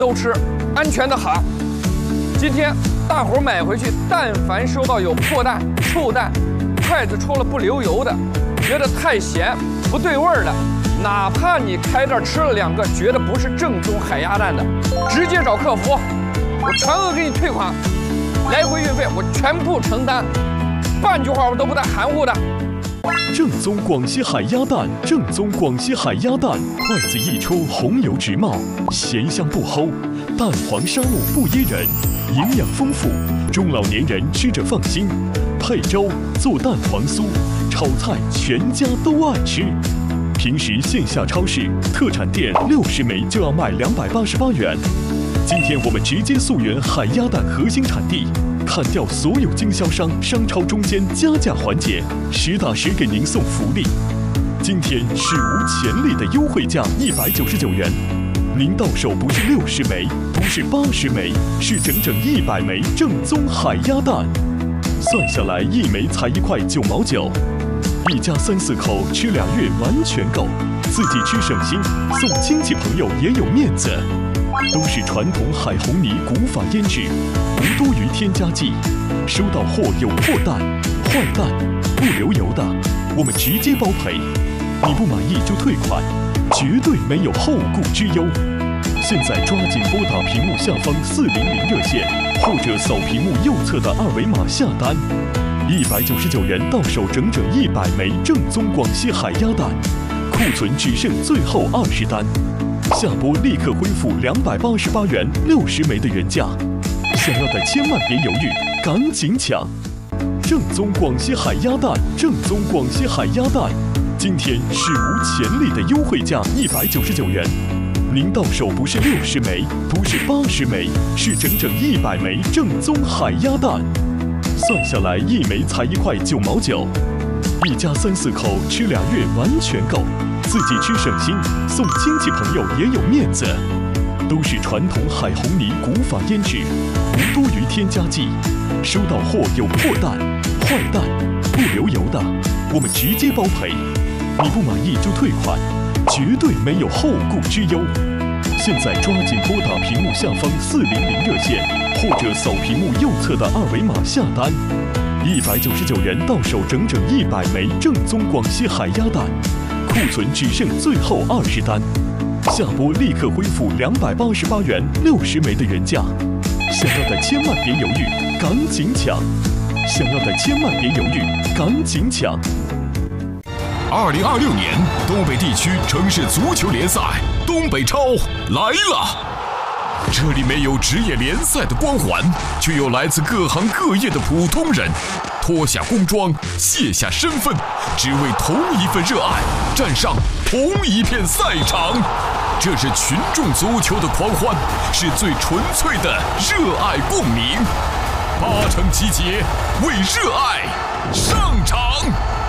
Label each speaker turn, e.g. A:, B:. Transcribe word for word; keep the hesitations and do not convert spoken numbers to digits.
A: 都吃，安全的很。今天大伙儿买回去，但凡收到有破蛋、臭蛋、筷子戳了不流油的，觉得太咸不对味儿的，哪怕你开这儿吃了两个，觉得不是正宗海鸭蛋的，直接找客服，我全额给你退款，来回运费我全部承担，半句话我都不带含糊的。
B: 正宗广西海鸭蛋，正宗广西海鸭蛋，筷子一戳，红油直冒，咸香不齁，蛋黄沙露不噎人，营养丰富，中老年人吃着放心。配粥做蛋黄酥，炒菜全家都爱吃。平时线下超市、特产店六十枚就要卖两百八十八元。今天我们直接溯源海鸭蛋核心产地，砍掉所有经销商、商超中间加价环节，实打实给您送福利。今天史无前例的优惠价一百九十九元，您到手不是六十枚，不是八十枚，是整整一百枚正宗海鸭蛋。算下来一枚才一块九毛九，一家三四口吃俩月完全够，自己吃省心，送亲戚朋友也有面子。都是传统海红泥古法腌制，无多余添加剂。收到货有破蛋、坏蛋、不流油的，我们直接包赔。你不满意就退款，绝对没有后顾之忧。现在抓紧拨打屏幕下方四零零热线，或者扫屏幕右侧的二维码下单。一百九十九元到手整整一百枚正宗广西海鸭蛋，库存只剩最后二十单。下播立刻恢复两百八十八元六十枚的原价，想要的千万别犹豫，赶紧抢！正宗广西海鸭蛋，正宗广西海鸭蛋，今天史无前例的优惠价一百九十九元，您到手不是六十枚，不是八十枚，是整整一百枚正宗海鸭蛋，算下来一枚才一块九毛九，一家三四口吃俩月完全够。自己吃省心，送亲戚朋友也有面子。都是传统海红泥古法腌制，无多余添加剂。收到货有破蛋、坏蛋、不流油的，我们直接包赔。你不满意就退款，绝对没有后顾之忧。现在抓紧拨打屏幕下方四零零热线，或者扫屏幕右侧的二维码下单。一百九十九元到手整整一百枚正宗广西海鸭蛋。库存只剩最后二十单，下播立刻恢复两百八十八元六十枚的原价，想要的千万别犹豫，赶紧抢！想要的千万别犹豫，赶紧抢！
C: 二零二六年东北地区城市足球联赛东北超来了，这里没有职业联赛的光环，却有来自各行各业的普通人。脱下工装，卸下身份，只为同一份热爱，站上同一片赛场。这是群众足球的狂欢，是最纯粹的热爱共鸣。八成集结，为热爱上场。